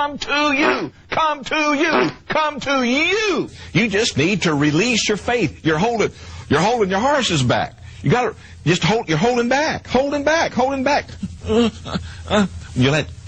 come to you. Come to you. Come to you. You just need to release your faith. You're holding your horses back. You got to just hold. You're holding back. Holding back. You let